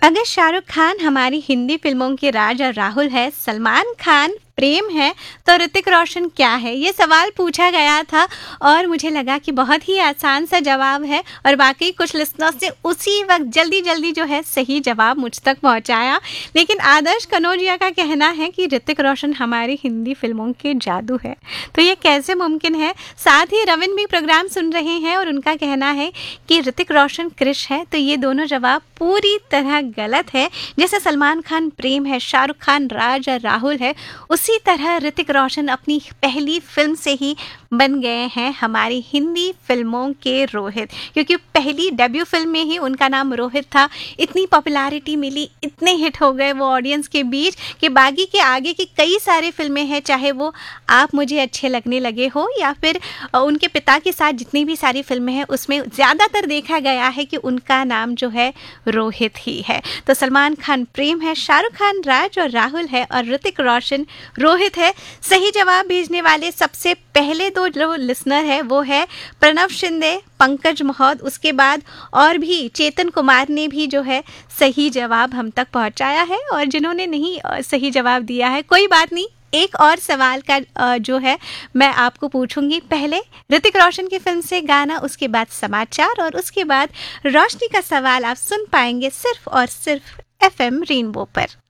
अगर शाहरुख खान हमारी हिंदी फिल्मों के राज और राहुल है, सलमान खान प्रेम है, तो ऋतिक रोशन क्या है? ये सवाल पूछा गया था और मुझे लगा कि बहुत ही आसान सा जवाब है और वाकई कुछ लिसनर्स ने उसी वक्त जल्दी जल्दी जो है सही जवाब मुझ तक पहुंचाया। लेकिन आदर्श कनौजिया का कहना है कि ऋतिक रोशन हमारी हिंदी फिल्मों के जादू है। तो ये कैसे मुमकिन है? साथ ही रविन भी प्रोग्राम सुन रहे हैं और उनका कहना है कि ऋतिक रोशन क्रिश है। तो ये दोनों जवाब पूरी तरह गलत है। जैसे सलमान खान प्रेम है, शाहरुख खान राज और राहुल है, उसी तरह ऋतिक रोशन अपनी पहली फिल्म से ही बन गए हैं हमारी हिंदी फिल्मों के रोहित, क्योंकि पहली डेब्यू फिल्म में ही उनका नाम रोहित था। इतनी पॉपुलैरिटी मिली, इतने हिट हो गए वो ऑडियंस के बीच कि बागी के आगे की कई सारी फिल्में हैं, चाहे वो आप मुझे अच्छे लगने लगे हो या फिर उनके पिता के साथ जितनी भी सारी फिल्में हैं उसमें ज़्यादातर देखा गया है कि उनका नाम जो है रोहित ही है। तो सलमान खान प्रेम है, शाहरुख खान राज और राहुल है और ऋतिक रोशन रोहित है। सही जवाब भेजने वाले सबसे पहले दो जो लिसनर है वो है प्रणव शिंदे, पंकज महोद, उसके बाद और भी चेतन कुमार ने भी जो है सही जवाब हम तक पहुंचाया है। और जिन्होंने नहीं सही जवाब दिया है, कोई बात नहीं, एक और सवाल का जो है मैं आपको पूछूंगी। पहले ऋतिक रोशन की फिल्म से गाना, उसके बाद समाचार और उसके बाद रोशनी का सवाल आप सुन पाएंगे सिर्फ और सिर्फ FM रेनबो पर।